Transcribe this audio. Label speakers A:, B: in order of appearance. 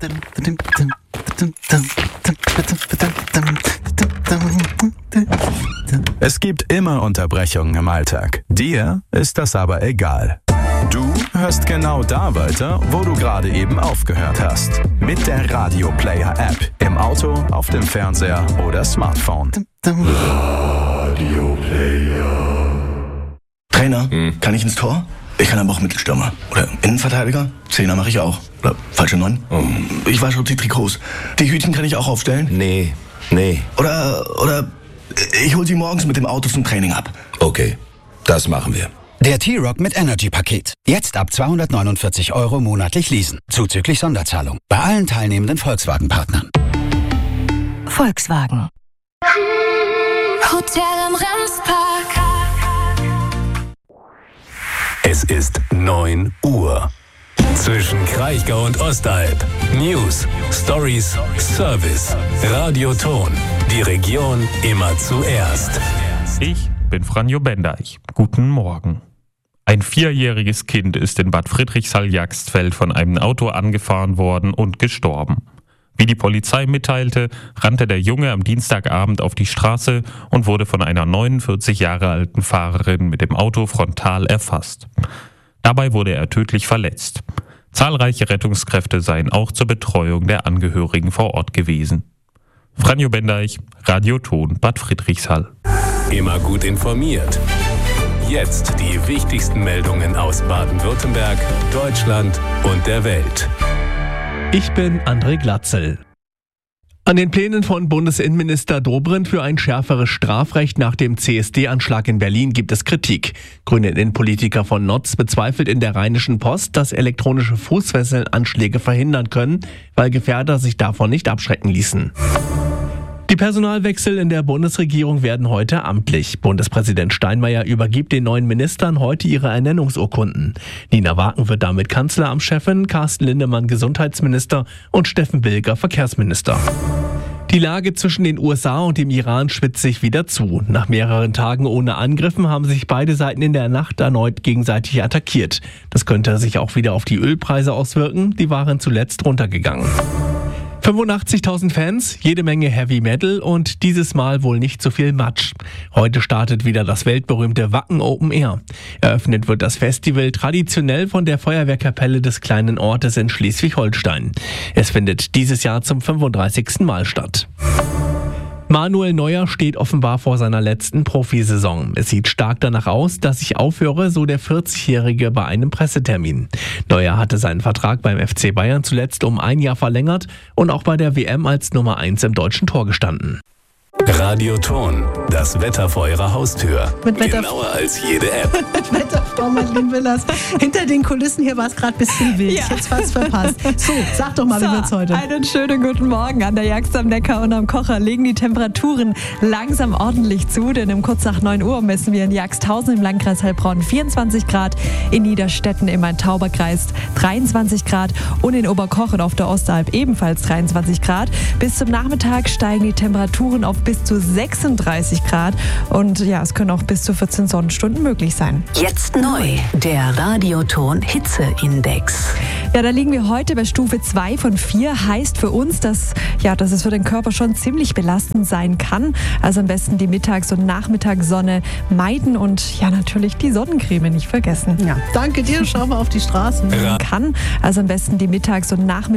A: Es gibt immer Unterbrechungen im Alltag. Dir ist das aber egal. Du hörst genau da weiter, wo du gerade eben aufgehört hast. Mit der Radio Player App. Im Auto, auf dem Fernseher oder Smartphone.
B: Radio Player.
C: Trainer, kann ich ins Tor? Ich kann aber auch Mittelstürmer. Oder Innenverteidiger? Zehner mache ich auch. Oder falsche 9? Ich wasche die Trikots. Die Hütchen kann ich auch aufstellen?
B: Nee.
C: Oder ich hol sie morgens mit dem Auto zum Training ab.
B: Okay, das machen wir.
D: Der T-Rock mit Energy-Paket. Jetzt ab 249 € monatlich leasen. Zuzüglich Sonderzahlung. Bei allen teilnehmenden Volkswagen-Partnern.
E: Volkswagen. Hotel im Remspark.
F: Es ist 9 Uhr. Zwischen Kraichgau und Ostalb. News, Stories, Service. Radioton. Die Region immer zuerst.
G: Ich bin Franjo Bendeich. Guten Morgen. Ein 4-jähriges Kind ist in Bad Friedrichshall-Jagsfeld von einem Auto angefahren worden und gestorben. Wie die Polizei mitteilte, rannte der Junge am Dienstagabend auf die Straße und wurde von einer 49 Jahre alten Fahrerin mit dem Auto frontal erfasst. Dabei wurde er tödlich verletzt. Zahlreiche Rettungskräfte seien auch zur Betreuung der Angehörigen vor Ort gewesen. Franjo Bendeich, Radioton Bad Friedrichshall.
F: Immer gut informiert. Jetzt die wichtigsten Meldungen aus Baden-Württemberg, Deutschland und der Welt.
H: Ich bin André Glatzel. An den Plänen von Bundesinnenminister Dobrindt für ein schärferes Strafrecht nach dem CSD-Anschlag in Berlin gibt es Kritik. Grüne Innenpolitiker von Notz bezweifelt in der Rheinischen Post, dass elektronische Fußfesseln Anschläge verhindern können, weil Gefährder sich davon nicht abschrecken ließen. Die Personalwechsel in der Bundesregierung werden heute amtlich. Bundespräsident Steinmeier übergibt den neuen Ministern heute ihre Ernennungsurkunden. Nina Waken wird damit Kanzleramtschefin, Carsten Lindemann Gesundheitsminister und Steffen Bilger Verkehrsminister. Die Lage zwischen den USA und dem Iran spitzt sich wieder zu. Nach mehreren Tagen ohne Angriffen haben sich beide Seiten in der Nacht erneut gegenseitig attackiert. Das könnte sich auch wieder auf die Ölpreise auswirken. Die waren zuletzt runtergegangen. 85.000 Fans, jede Menge Heavy Metal und dieses Mal wohl nicht so viel Matsch. Heute startet wieder das weltberühmte Wacken Open Air. Eröffnet wird das Festival traditionell von der Feuerwehrkapelle des kleinen Ortes in Schleswig-Holstein. Es findet dieses Jahr zum 35. Mal statt. Manuel Neuer steht offenbar vor seiner letzten Profisaison. Es sieht stark danach aus, dass ich aufhöre, so der 40-Jährige bei einem Pressetermin. Neuer hatte seinen Vertrag beim FC Bayern zuletzt um 1 Jahr verlängert und auch bei der WM als Nummer 1 im deutschen Tor gestanden.
F: Radioton, das Wetter vor Ihrer Haustür. Genauer als jede App.
I: Wetterfrau Marlene Willers. Hinter den Kulissen hier war es gerade ein bisschen wild. Ich hätte es fast verpasst. So, sag doch mal, wie wird's heute?
J: Einen schönen guten Morgen. An der Jagst am Neckar und am Kocher legen die Temperaturen langsam ordentlich zu, denn um kurz nach 9 Uhr messen wir in Jagsthausen im Landkreis Heilbronn 24 Grad, in Niederstetten im Main-Tauber-Kreis 23 Grad und in Oberkoch und auf der Ostalb ebenfalls 23 Grad. Bis zum Nachmittag steigen die Temperaturen auf bis zu 36 Grad und ja, es können auch bis zu 14 Sonnenstunden möglich sein.
E: Jetzt neu, der Radioton Hitzeindex.
J: Ja, da liegen wir heute bei Stufe 2 von 4. Heißt für uns, dass es für den Körper schon ziemlich belastend sein kann. Also am besten die Mittags- und Nachmittagssonne meiden und ja, natürlich die Sonnencreme nicht vergessen.
I: Ja, danke dir. Schauen wir auf die Straßen.
J: Also am besten die Mittags- und Nachmittags